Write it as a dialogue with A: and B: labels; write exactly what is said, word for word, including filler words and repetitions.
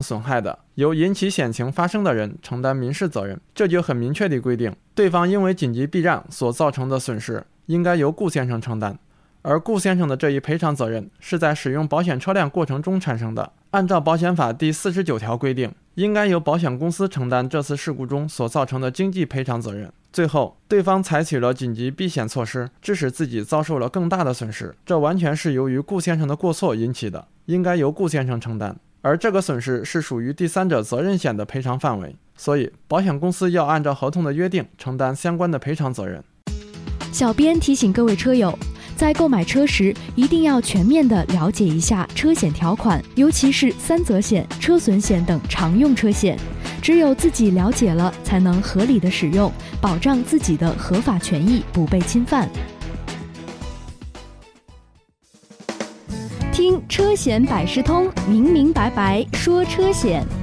A: 损害的，由引起险情发生的人承担民事责任。这就很明确地规定，对方因为紧急避让所造成的损失应该由顾先生承担，而顾先生的这一赔偿责任是在使用保险车辆过程中产生的。按照保险法第四十九条规定，应该由保险公司承担这次事故中所造成的经济赔偿责任。最后，对方采取了紧急避险措施，致使自己遭受了更大的损失，这完全是由于顾先生的过错引起的，应该由顾先生承担。而这个损失是属于第三者责任险的赔偿范围，所以保险公司要按照合同的约定承担相关的赔偿责任。
B: 小编提醒各位车友，在购买车时一定要全面地了解一下车险条款，尤其是三责险、车损险等常用车险。只有自己了解了，才能合理的使用，保障自己的合法权益不被侵犯。听车险百事通，明明白白说车险。